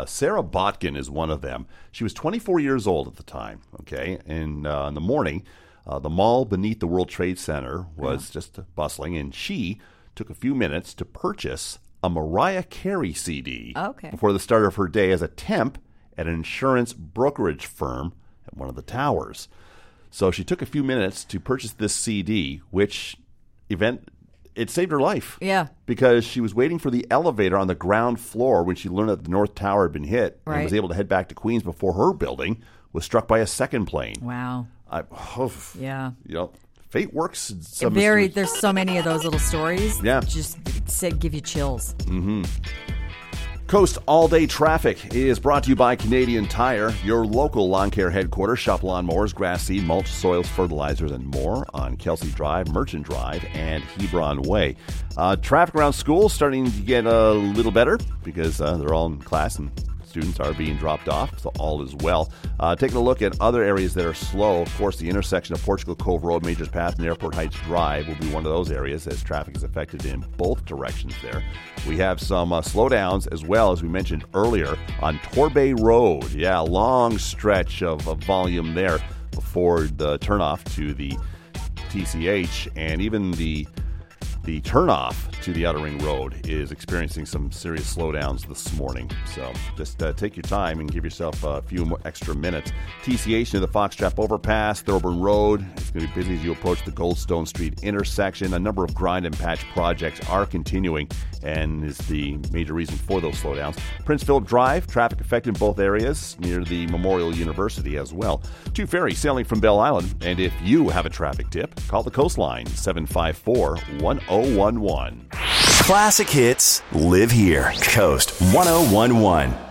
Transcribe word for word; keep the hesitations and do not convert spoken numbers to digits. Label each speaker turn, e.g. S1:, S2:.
S1: Uh, Sarah Botkin is one of them. She was twenty-four years old at the time, okay? And uh, in the morning, uh, the mall beneath the World Trade Center was yeah. just bustling, and she took a few minutes to purchase a Mariah Carey C D
S2: okay.
S1: before the start of her day as a temp at an insurance brokerage firm at one of the towers. So she took a few minutes to purchase this C D, which event it saved her life.
S2: Yeah.
S1: Because she was waiting for the elevator on the ground floor when she learned that the North Tower had been hit
S2: right.
S1: and was able to head back to Queens before her building was struck by a second plane.
S2: Wow.
S1: I, oh,
S2: yeah.
S1: You know, fate works. In some
S2: Very.
S1: mysteries.
S2: There's so many of those little stories.
S1: Yeah.
S2: Just give you chills.
S1: Mm-hmm. Coast All-Day Traffic is brought to you by Canadian Tire, your local lawn care headquarters. Shop lawnmowers, grass seed, mulch, soils, fertilizers, and more on Kelsey Drive, Merchant Drive, and Hebron Way. Uh, traffic around school starting to get a little better because uh, they're all in class and students are being dropped off, so all is well. Uh, taking a look at other areas that are slow, of course, the intersection of Portugal Cove Road, Majors Path, and Airport Heights Drive will be one of those areas as traffic is affected in both directions there. We have some uh, slowdowns as well, as we mentioned earlier, on Torbay Road. Yeah, a long stretch of, of volume there before the turnoff to the T C H, and even the The turnoff to the Outer Ring Road is experiencing some serious slowdowns this morning. So just uh, take your time and give yourself a few more extra minutes. T C H near the Foxtrap Overpass, Thorburn Road. It's going to be busy as you approach the Goldstone Street intersection. A number of grind and patch projects are continuing and is the major reason for those slowdowns. Prince Philip Drive, traffic affected in both areas near the Memorial University as well. Two ferries sailing from Belle Island. And if you have a traffic tip, call the Coastline, seven five four, one oh one one.
S3: Classic hits live here. Coast one oh one one.